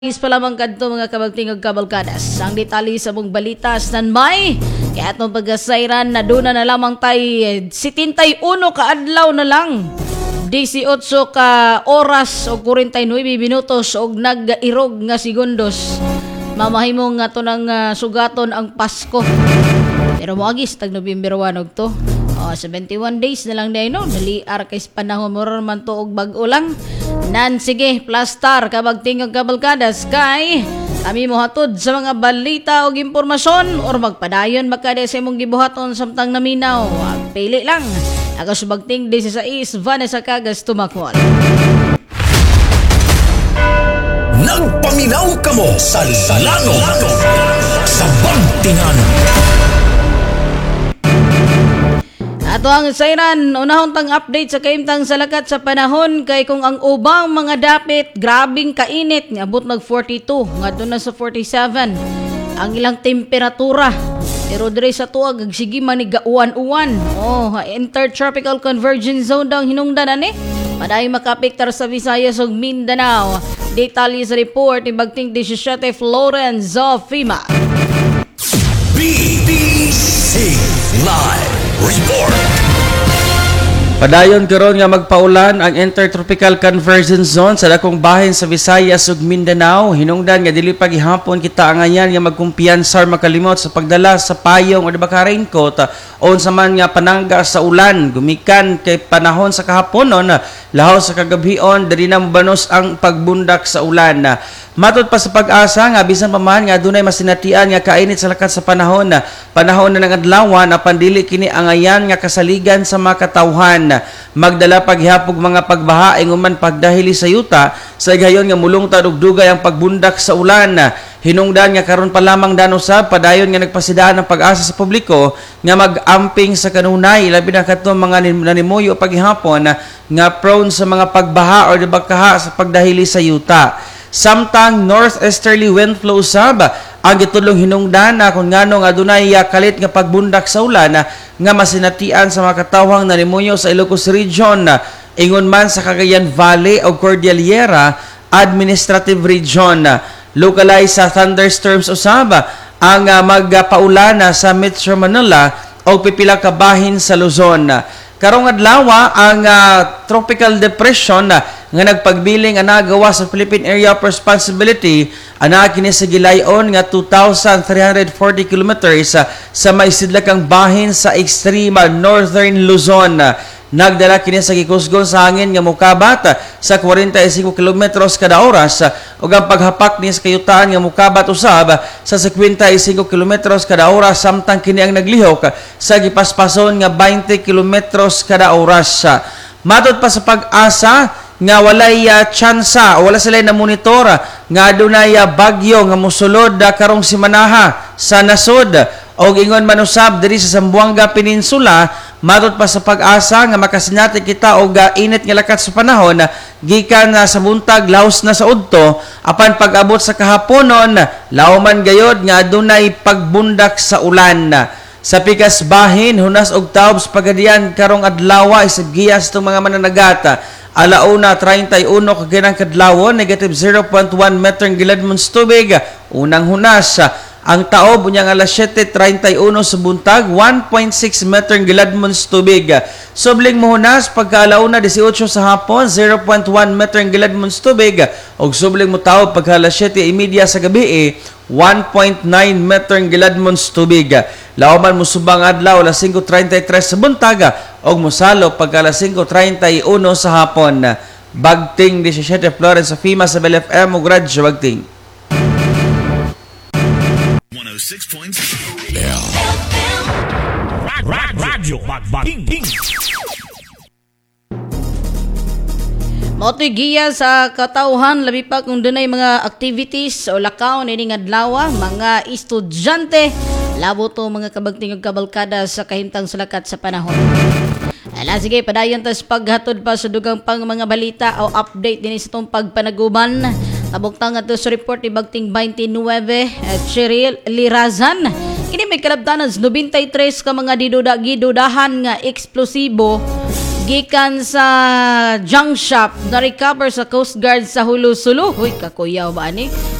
Is pa lamang kadto mga kabagtingog kabalkadas. Ang detalye sa mong balita standby. Kaya atong pagkasayran na doon na lamang tay 71 ka adlaw na lang. 18 ka oras o 49 minutos og nag-irog nga segundos. Mamahimo nga to ng sugaton ang Pasko. Pero moagis tag November 1 og to. 71 days na lang day no. Naliar kay panahon mo man to og bag-o lang. Nan sige, plastar kabag tingog kabalkadas kay kami mohatod sa mga balita o impormasyon or magpadayon magkada sa imong gibuhaton samtang naminaw. Pili lang. Ako subagting 16 Vanessa Cagas tumakwal. Nagpaminaw kamo sa Lano sa Bantingan. Ato ang sayran, unahon tang update sa kaimtang salakat sa panahon kay kung ang ubang mga dapit grabing kainit nga abot nag 42 nga doon na sa 47 ang ilang temperatura. Pero dire sa tuag sige man ni gauwan-uwan. Intertropical convergence zone daw hinungdan ani. Paday makapiktar sa Visayas ug Mindanao. Detalye sa report ni Bagting 17 Florence of FEMA. BBC Live Report. Padayon karon nga magpaulan ang Intertropical Convergence Zone sa dakong bahin sa Visayas ug Mindanao. Hinungdan nga dili pa gihapon kita angayan nga magkumpiyansar makalimot sa pagdala sa payong o diba ka raincoat o sa man nga panangga sa ulan gumikan kay panahon sa kahaponon lahaw sa kagabhion diri na mabanos ang pagbundak sa ulan. Matod pa sa pag-asa nga bisan pa man nga dunay masinatian nga kainit sa lakat sa panahon na ng adlawan apan dili kini angayan nga kasaligan sa mga katawhan. Magdala paghihapog mga pagbaha ingon pagdahili sa yuta sa gayon nga mulong tadugdugay ang pagbundak sa ulan. Hinungdan nga karon pa lamang danusab padayon nga nagpasidaan ang pag-asa sa publiko nga mag-amping sa kanunay labi na kadto mga nanimuyo paghihapon nga prone sa mga pagbaha o dibakaha sa pagdahili sa yuta. Samtang northeasterly wind flow sab ang gitulong hinungdan na kung ngano nga adunay kalit nga pagbundak sa ulan nga masinatian sa mga katawhang nanimuyo sa Ilocos Region ingon man sa Cagayan Valley o Cordillera Administrative Region. Localized sa thunderstorms usab ang magpaulan sa Metro Manila o pipila ka bahin sa Luzon. Karong adlaw ang tropical depression nga nagpagbiling nagawa sa Philippine Area of Responsibility kini sa gilayon nga 2,340 kilometers sa maisidlakang bahin sa extreme northern Luzon. Nagdala kini sa gikusgon sa hangin nga mokabat sa 45 kilometros kada oras ug ang paghapak ni sa kayutaan nga mokabat usab sa 55 kilometros kada oras samtang kini ang naglihok sa gipaspason nga 20 kilometros kada oras. Matod pa sa pag-asa nga walay tsansa o wala sila na monitor nga adunay bagyo nga mosulod karong simanaha sa nasod og ingon man usab diri sa Zamboanga Peninsula. Matod pa sa pag-asa nga makasinati kita og init nga lakat sa panahon gikan sa buntag laos na sa udto apan pag-abot sa kahaponon lawman gayod nga adunay pagbundak sa ulan. Sa pikas bahin hunas og taob sa pagadian karong adlaw isip giyas tong mga mananagata. Alauna 31 kaginang kadlawon negative 0.1 meter ang giladmon sa tubig unang hunas. Ang taob unyang alas 7:31 sa buntag 1.6 meter ang giladmon sa tubig. Subling mohunas pagkaalauna 18 sa hapon 0.1 meter ang giladmon sa tubig ug subling mo taob pagka alas 7:30 sa gabi 1.9 meter ang giladmon sa tubig. Lauman mo subang adlaw alas 5:33 sa buntag ug mosalo pagka alas 5:31 sa hapon. Bagting 17 Florence sa FEMA sa BLFM ug radyo Bagting 106.7 Radyo Bagting. Moto'y giya sa katawhan labi pa kung dunay mga activities o lakaw ni adlaw mga estudyante labo to mga kabagting ug kabalkada sa kahimtang sulakat sa panahon. Sige, padayon tas paghatod pa sa dugang pang mga balita o update din sa itong pagpanaguban. Tabugtang ato sa report ni Bagting 29 Cheryl Lirazan. Kini may kalabtanan 93 ka mga gidudahan nga eksplosibo gikan sa junk shop na recover sa Coast Guard sa Hulusulu. Huy, kakuyaw ba ani?